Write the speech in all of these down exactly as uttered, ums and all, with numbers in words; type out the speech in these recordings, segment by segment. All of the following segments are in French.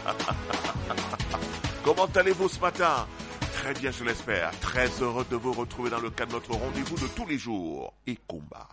Comment allez-vous ce matin? Très bien, je l'espère. Très heureux de vous retrouver dans le cadre de notre rendez-vous de tous les jours. Ikumba.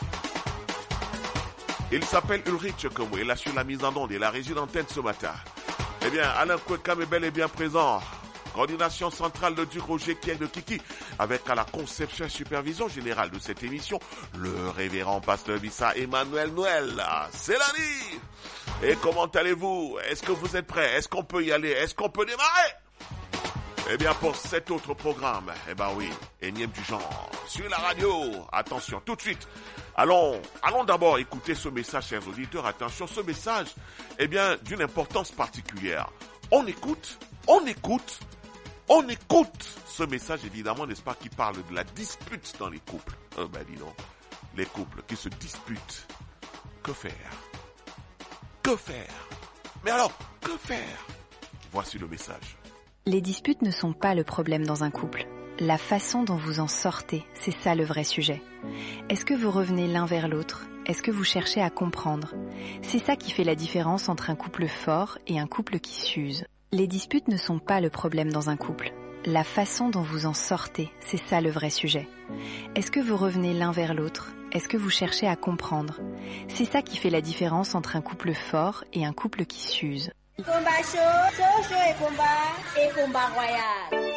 Il s'appelle Ulrich Komwe. Il assure la mise en onde et la régie d'antenne ce matin. Eh bien, Alain Kwekam est bel et bien présent. Coordination centrale de du Roger Kiel de Kiki, avec à la conception et supervision générale de cette émission, le révérend pasteur Bissa Emmanuel Noël. C'est la vie. Et comment allez-vous? Est-ce que vous êtes prêts? Est-ce qu'on peut y aller? Est-ce qu'on peut démarrer? Eh bien, pour cet autre programme, eh ben oui, énième du genre, sur la radio, attention, tout de suite, allons, allons d'abord écouter ce message, chers auditeurs, attention, ce message, eh bien, d'une importance particulière. On écoute, on écoute, on écoute ce message, évidemment, n'est-ce pas, qui parle de la dispute dans les couples. Oh ben dis donc, les couples qui se disputent. Que faire? Que faire? Mais alors, que faire? Voici le message. Les disputes ne sont pas le problème dans un couple. La façon dont vous en sortez, c'est ça le vrai sujet. Est-ce que vous revenez l'un vers l'autre? Est-ce que vous cherchez à comprendre? C'est ça qui fait la différence entre un couple fort et un couple qui s'use. Les disputes ne sont pas le problème dans un couple. La façon dont vous en sortez, c'est ça le vrai sujet. Est-ce que vous revenez l'un vers l'autre? Est-ce que vous cherchez à comprendre? C'est ça qui fait la différence entre un couple fort et un couple qui s'use. Combat chaud, chaud chaud et combat, et combat royal.